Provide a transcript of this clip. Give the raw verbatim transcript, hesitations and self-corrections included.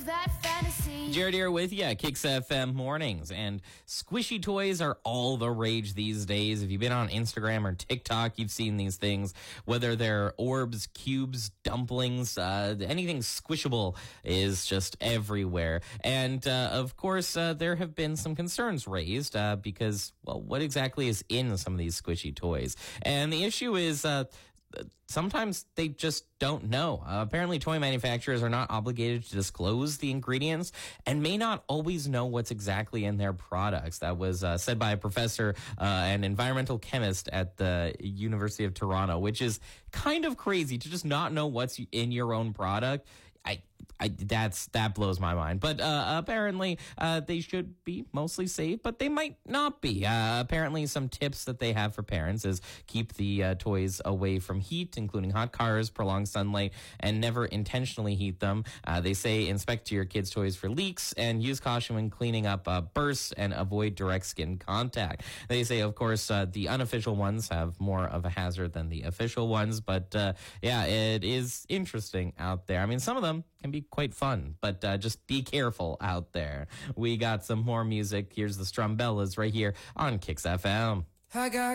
live that fantasy. Jared here with you, Kicks F M mornings, and squishy toys are all the rage these days. If you've been on Instagram or TikTok, you've seen these things, whether they're orbs, cubes, dumplings, uh, anything squishable is just everywhere. And uh, of course, uh, there have been some concerns raised uh, because, well, what exactly is in some of these squishy toys? And the issue is uh, sometimes they just don't know. Uh, apparently, toy manufacturers are not obligated to disclose the ingredients and may not always know what's exactly in their products. That was uh, said by a professor, uh, an environmental chemist at the University of Toronto, which is kind of crazy to just not know what's in your own product. I, I that's that blows my mind. But uh, apparently, uh, they should be mostly safe, but they might not be. Uh, apparently, some tips that they have for parents is keep the uh, toys away from heat, including hot cars, prolonged sunlight, and never intentionally heat them. Uh, they say inspect your kids' toys for leaks and use caution when cleaning up uh, bursts and avoid direct skin contact. They say, of course, uh, the unofficial ones have more of a hazard than the official ones, but uh, yeah, it is interesting out there. I mean, some of them can be quite fun, but uh, just be careful out there. We got some more music. Here's the Strumbellas right here on Kicks F M. I got